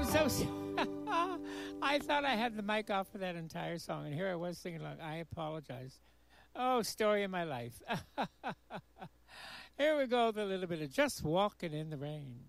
So I thought I had the mic off for that entire song, and here I was singing along. I apologize. Oh, story of my life. Here we go with a little bit of Just Walking in the Rain.